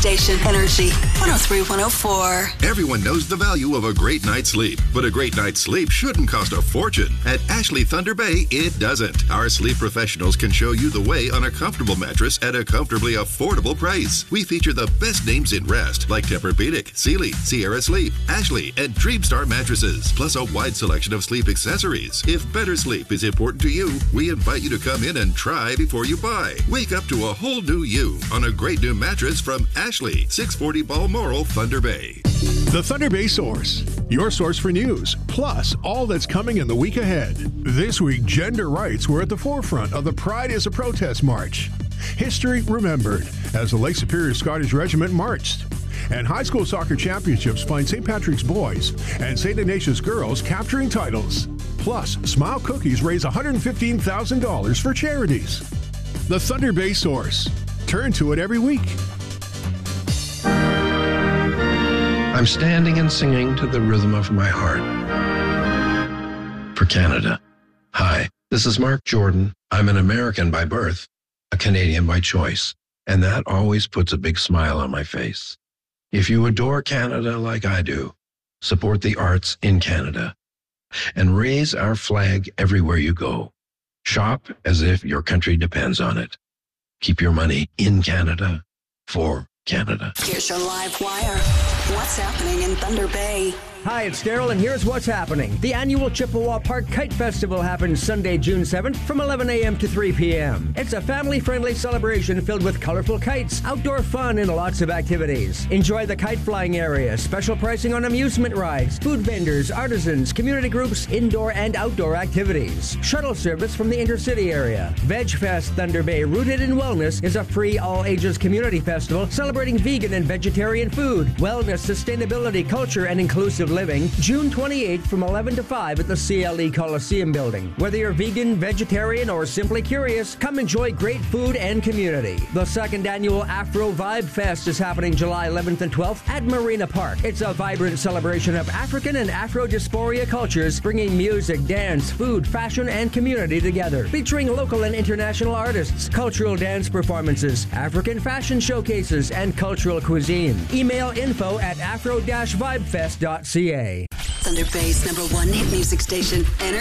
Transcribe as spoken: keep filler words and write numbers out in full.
station, Energy one oh three point oh four. Everyone knows the value of a great night's sleep, but a great night's sleep shouldn't cost a fortune. At Ashley Thunder Bay, it doesn't. Our sleep professionals can show you the way on a comfortable mattress at a comfortably affordable price. We feature the best names in rest, like Tempur-Pedic, Sealy, Sierra Sleep, Ashley, and Dreamstar mattresses, plus a wide selection of sleep accessories. If better sleep is important to you, we invite you to come in and try before you buy. Wake up to a whole new you on a great new mattress from Ashley, six forty Balmoral, Thunder Bay. The Thunder Bay Source, your source for news, plus all that's coming in the week ahead. This week, gender rights were at the forefront of the Pride is a Protest March. History remembered as the Lake Superior Scottish Regiment marched. And high school soccer championships find Saint Patrick's boys and Saint Ignatius girls capturing titles. Plus, Smile Cookies raise one hundred fifteen thousand dollars for charities. The Thunder Bay Source. Turn to it every week. I'm standing and singing to the rhythm of my heart. For Canada. Hi, this is Mark Jordan. I'm an American by birth, a Canadian by choice, and that always puts a big smile on my face. If you adore Canada like I do, support the arts in Canada and raise our flag everywhere you go. Shop as if your country depends on it. Keep your money in Canada for Canada. Here's your live wire. What's happening in Thunder Bay? Hi, it's Daryl, and here's what's happening. The annual Chippewa Park Kite Festival happens Sunday, June seventh from eleven a.m. to three p.m. It's a family-friendly celebration filled with colorful kites, outdoor fun, and lots of activities. Enjoy the kite flying area, special pricing on amusement rides, food vendors, artisans, community groups, indoor and outdoor activities. Shuttle service from the intercity area. Veg Fest Thunder Bay, rooted in wellness, is a free all-ages community festival celebrating vegan and vegetarian food, wellness, sustainability, culture, and inclusive living, June twenty-eighth from eleven to five at the C L E Coliseum building. Whether you're vegan, vegetarian, or simply curious, come enjoy great food and community. The second annual Afro Vibe Fest is happening July eleventh and twelfth at Marina Park. It's a vibrant celebration of African and Afro-diaspora cultures, bringing music, dance, food, fashion, and community together. Featuring local and international artists, cultural dance performances, African fashion showcases, and cultural cuisine. Email info at afro dash vibefest dot c a. Thunder Bay's number one hit music station, Energy.